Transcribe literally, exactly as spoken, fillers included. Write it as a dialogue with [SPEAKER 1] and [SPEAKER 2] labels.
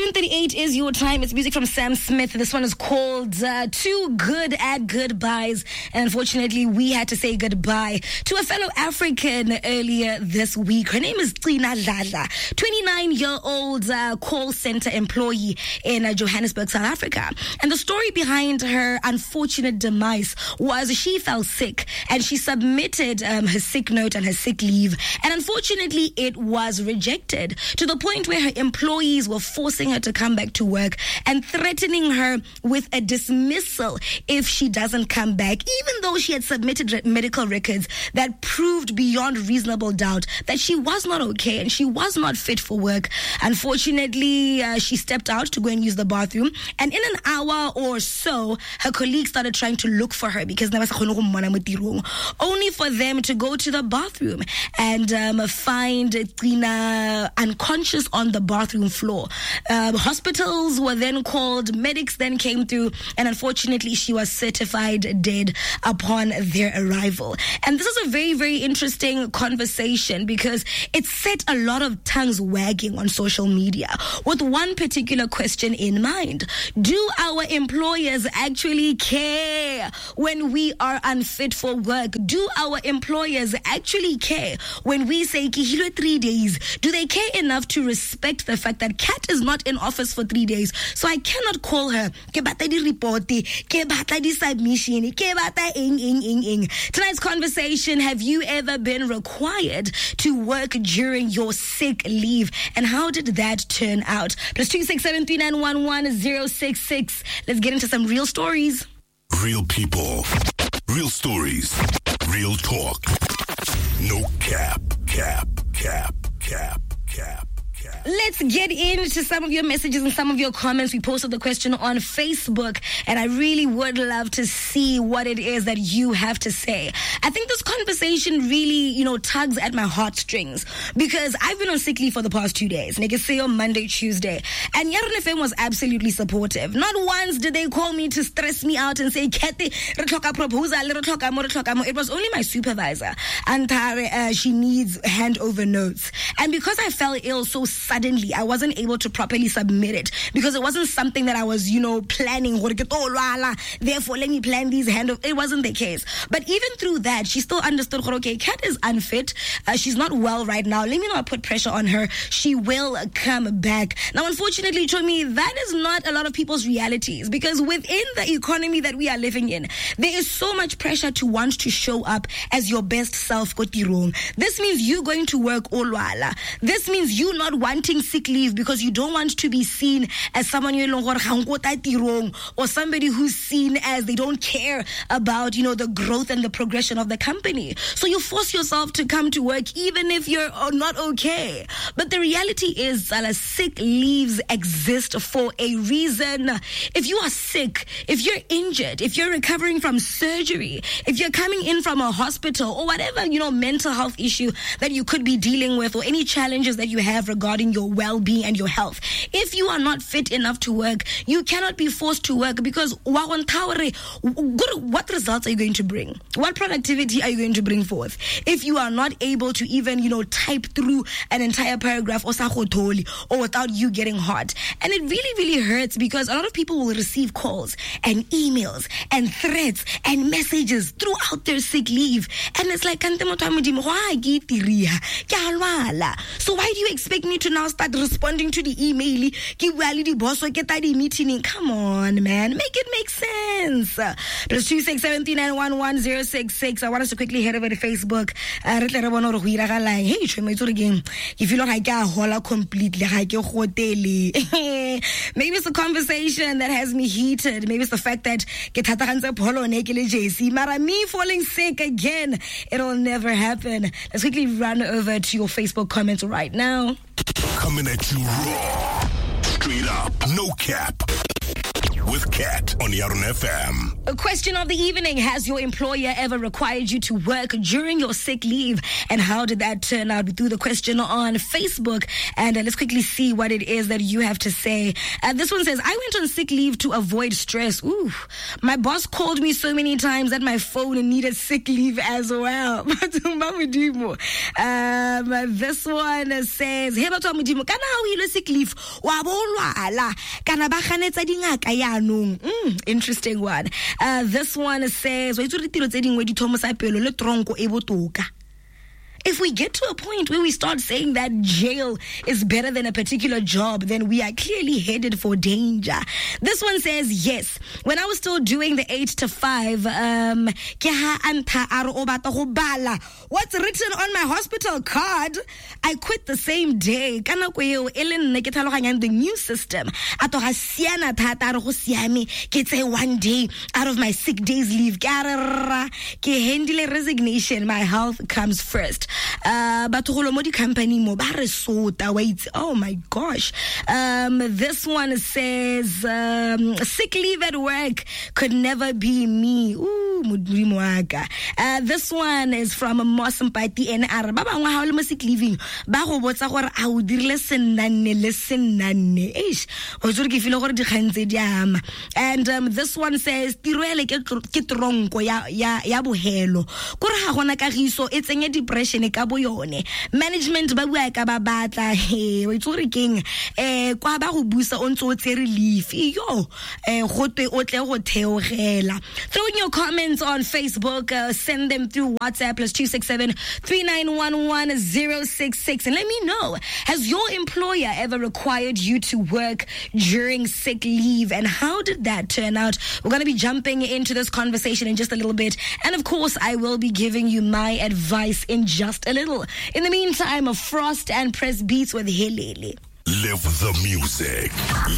[SPEAKER 1] seven thirty-eight is your time. It's music from Sam Smith. This one is called uh, Too Good at Goodbyes. And unfortunately, we had to say goodbye to a fellow African earlier this week. Her name is Tina Dladla, twenty-nine-year-old uh, call center employee in uh, Johannesburg, South Africa. And the story behind her unfortunate demise was she fell sick and she submitted um, her sick note and her sick leave. And unfortunately, it was rejected to the point where her employees were forcing her to come back to work and threatening her with a dismissal if she doesn't come back, even though she had submitted re- medical records that proved beyond reasonable doubt that she was not okay and she was not fit for work. Unfortunately, uh, she stepped out to go and use the bathroom, and in an hour or so, her colleagues started trying to look for her because only for them to go to the bathroom and um, find Tina unconscious on the bathroom floor. Uh, hospitals were then called, medics then came through, and unfortunately she was certified dead upon their arrival. And this is a very, very interesting conversation because it set a lot of tongues wagging on social media with one particular question in mind. Do our employers actually care when we are unfit for work? Do our employers actually care when we say Kihilo three days? Do they care enough to respect the fact that Kat is not in office for three days, so I cannot call her? Tonight's conversation: have you ever been required to work during your sick leave, and how did that turn out? Plus two six seven three nine one one zero six six. Let's get into some real stories.
[SPEAKER 2] Real people, real stories, real talk. No cap, cap, cap, cap, cap.
[SPEAKER 1] Let's get into some of your messages and some of your comments. We posted the question on Facebook, and I really would love to see what it is that you have to say. I think this conversation really, you know, tugs at my heartstrings because I've been on sick leave for the past two days. Like I say, on Monday, Tuesday. And Yaron F M was absolutely supportive. Not once did they call me to stress me out and say, Kathy, proposal, it was only my supervisor. And uh, she needs handover notes. And because I fell ill so suddenly, I wasn't able to properly submit it because it wasn't something that I was, you know, planning. Therefore, let me plan these handover. It wasn't the case. But even through that, she still understood, okay, Kat is unfit. Uh, she's not well right now. Let me not put pressure on her. She will come back. Now, unfortunately, to me, that is not a lot of people's realities because within the economy that we are living in, there is so much pressure to want to show up as your best self. This means you going to work olwala. This means you not wanting sick leave because you don't want to be seen as someone or somebody who's seen as they don't care about, you know, the growth and the progression of the company. So you force yourself to come to work even if you're not okay. But the reality is that sick leaves exist for a reason. If you are sick, if you're injured, if you're recovering from surgery, if you're coming in from a hospital or whatever, you know, mental health issue that you could be dealing with or any challenges that you have regarding your well-being and your health, if you are not fit enough to work, you cannot be forced to work because what results are you going to bring? What productivity are you going to bring forth if you are not able to even, you know, type through an entire paragraph or or without you getting hot? And it really, really hurts because a lot of people will receive calls and emails and threats and messages throughout their sick leave. And it's like, so why do you expect me to now start responding to the email? Come on, man. Make it make sense. Plus two six seven three nine one one zero six six. I want us to quickly head over to Facebook. Hey, if you look like a hola completely, maybe it's the conversation that has me heated. Maybe it's the fact that me falling sick again. It'll never happen. Let's quickly run over to your Facebook comments right now.
[SPEAKER 2] Coming at you raw, straight up, no cap. with Kat on Yarun F M.
[SPEAKER 1] A question of the evening: has your employer ever required you to work during your sick leave? And how did that turn out? We threw the question on Facebook, and uh, let's quickly see what it is that you have to say. Uh, this one says, I went on sick leave to avoid stress. Ooh, my boss called me so many times that my phone needed sick leave as well. Um, this one says, hey, batho ba Modimo, kana ha o ile sick leave wa bolwala kana ba ganetsa dingaka yaanong. Mm, interesting one. Uh, this one says, wa itse re tiro tse dingwe di thomo sa pelo le tronko e botoka. If we get to a point where we start saying that jail is better than a particular job, then we are clearly headed for danger. This one says, yes, when I was still doing the eight to five, um, what's written on my hospital card? I quit the same day. The new system. One day out of my sick days leave. Resignation. My health comes first. Uh, but company mo ba re sota wait. Oh my gosh. Um, this one says, um, sick leave at work could never be me. Ooh, Modimo waka. Uh, this one is from Mosampati N R. Ba bangwe ha o le mo sick leaving ba go botsa gore a o dirile senanne le senanne. Eish, o tsore ke file gore di khantse di ama. And um, this one says tirwele ke ke tronko ya ya ya bohelo. Gore ha gona kagiso e tsenya depression ka boyone. Management ba bua ka ba batla he wa tsore keng eh kwa ba go busa o ntse o tsere leave yo eh gotwe o tle go theogela. Throw in your comments on Facebook, uh, send them through WhatsApp plus two six seven, three nine one one, zero six six, and let me know, has your employer ever required you to work during sick leave, and how did that turn out? We're going to be jumping into this conversation in just a little bit, and of course I will be giving you my advice in just a little. In the meantime, Frost and Press Beats with Helele.
[SPEAKER 2] Live the music.